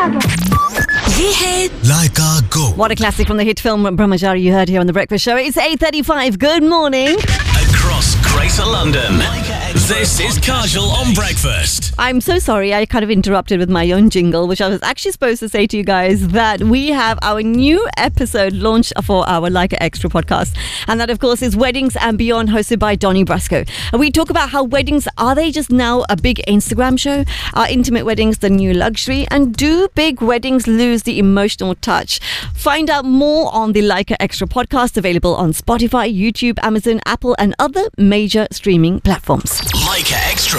ये है Laika Go. What a classic from the hit film Brahmachari you heard here on The Breakfast Show. It's 8:35. Good morning. Across Greater London, this is Kajal on Breakfast. I'm so sorry. I kind of interrupted with my own jingle, which I was actually supposed to say to you guys that we have our new episode launched for our Leica Extra podcast. And that, of course, is Weddings and Beyond, hosted by Donnie Brasco. And we talk about how weddings, are they just now a big Instagram show? Are intimate weddings the new luxury? And do big weddings lose the emotional touch? Find out more on the Leica Extra podcast, available on Spotify, YouTube, Amazon, Apple, and other major streaming platforms. Leica Extra.